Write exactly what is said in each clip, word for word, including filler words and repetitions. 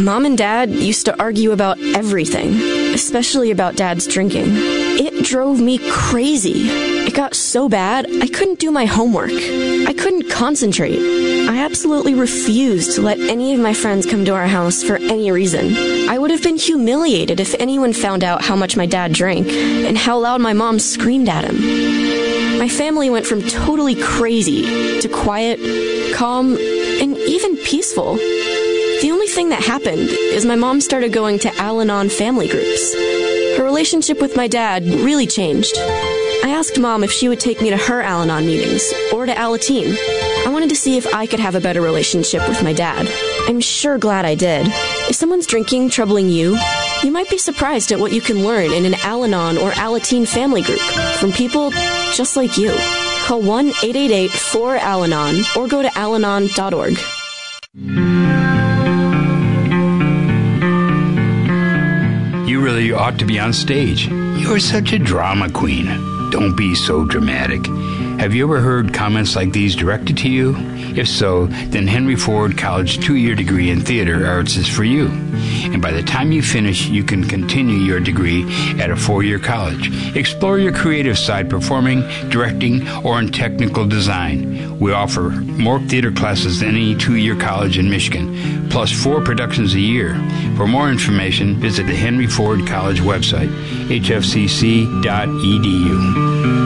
Mom and Dad used to argue about everything, especially about Dad's drinking. It drove me crazy. It got so bad, I couldn't do my homework. I couldn't concentrate. I absolutely refused to let any of my friends come to our house for any reason. I would have been humiliated if anyone found out how much my dad drank and how loud my mom screamed at him. My family went from totally crazy to quiet, calm, and even peaceful. The only thing that happened is my mom started going to Al-Anon family groups. Her relationship with my dad really changed. I asked Mom if she would take me to her Al-Anon meetings or to Alateen. I wanted to see if I could have a better relationship with my dad. I'm sure glad I did. If someone's drinking troubling you, you might be surprised at what you can learn in an Al-Anon or Alateen family group from people just like you. Call one eight eight eight four Al-Anon or go to al anon dot org. You really ought to be on stage. You're such a drama queen. Don't be so dramatic. Have you ever heard comments like these directed to you? If so, then Henry Ford College two-year degree in theater arts is for you. And by the time you finish, you can continue your degree at a four-year college. Explore your creative side performing, directing, or in technical design. We offer more theater classes than any two-year college in Michigan, plus four productions a year. For more information, visit the Henry Ford College website, h f c c dot e d u.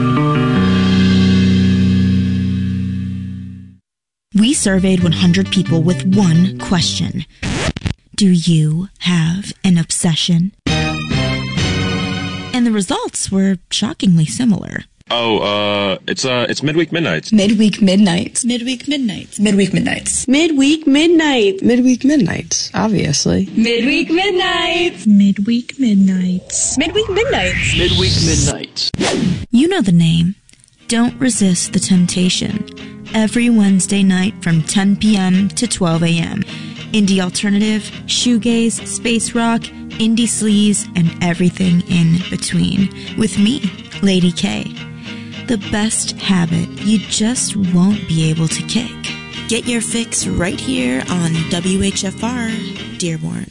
We surveyed one hundred people with one question. Do you have an obsession? And the results were shockingly similar. Oh, uh, it's, uh, it's Midweek Midnights. Midweek Midnights. Midweek Midnights. Midweek Midnights. Midweek Midnights. Midweek Midnights, obviously. Midweek Midnights. Midweek Midnights. Midweek Midnights. Midweek Midnights. You know the name. Don't resist the temptation. Every Wednesday night from ten p.m. to twelve a.m. Indie alternative, shoegaze, space rock, indie sleaze, and everything in between. With me, Lady K. The best habit you just won't be able to kick. Get your fix right here on W H F R, Dearborn.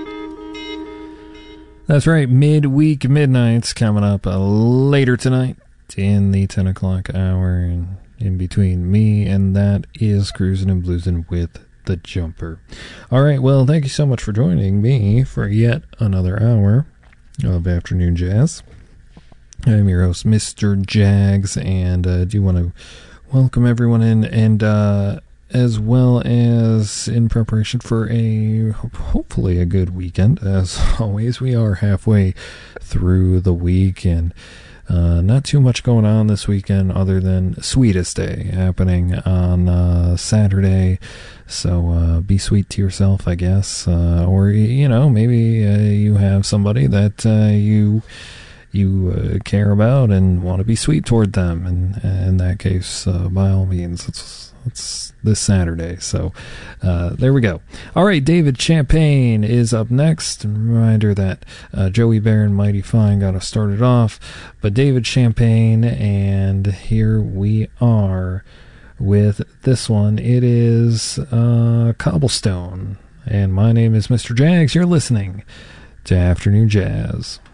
That's right, Midweek Midnights coming up uh, later tonight in the ten o'clock hour, and in between me and that is Cruising and Bluesing with the Jumper. All right, well, thank you so much for joining me for yet another hour of Afternoon Jazz. I'm your host, Mister Jags, and I uh, do want to welcome everyone in, and uh, as well as in preparation for a hopefully a good weekend. As always, we are halfway through the week, and Uh, not too much going on this weekend other than Sweetest Day happening on uh, Saturday. So uh, be sweet to yourself, I guess. Uh, or, you know, maybe uh, you have somebody that uh, you you uh, care about and want to be sweet toward them. And, and in that case, uh, by all means, it's, it's this Saturday. So uh, there we go. All right, David Champagne is up next. A reminder that uh, Joey Bear and Mighty Fine got us started off. But David Champagne, and here we are with this one. It is uh, Cobblestone. And my name is Mister Jags. You're listening to Afternoon Jazz.